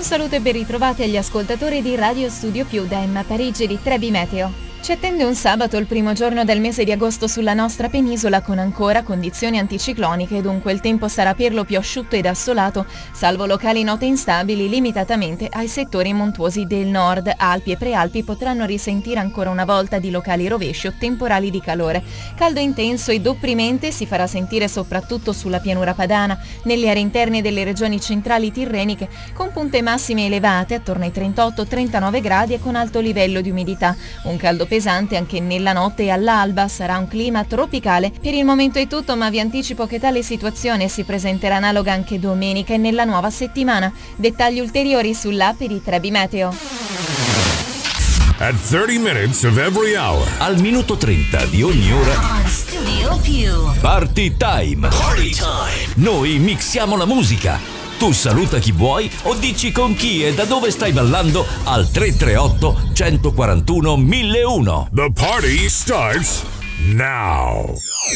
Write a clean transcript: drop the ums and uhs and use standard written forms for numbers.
Un saluto e ben ritrovati agli ascoltatori di Radio Studio Più da Emma Parigi di Trebi Meteo. Ci attende un sabato, il primo giorno del mese di agosto sulla nostra penisola, con ancora condizioni anticicloniche, dunque il tempo sarà per lo più asciutto ed assolato, salvo locali note instabili limitatamente ai settori montuosi del nord. Alpi e prealpi potranno risentire ancora una volta di locali rovesci o temporali di calore. Caldo intenso ed opprimente si farà sentire soprattutto sulla pianura padana, nelle aree interne delle regioni centrali tirreniche, con punte massime elevate attorno ai 38-39 gradi e con alto livello di umidità. Un caldo pesante anche nella notte e all'alba, sarà un clima tropicale. Per il momento è tutto, ma vi anticipo che tale situazione si presenterà analoga anche domenica e nella nuova settimana. Dettagli ulteriori sull'app di Trebi Meteo. At 30 minutes of every hour. Al minuto 30 di ogni ora. On Studio Più. Party time. Party time. Noi mixiamo la musica. Tu saluta chi vuoi o dici con chi e da dove stai ballando al 338 141 1001. The party starts now.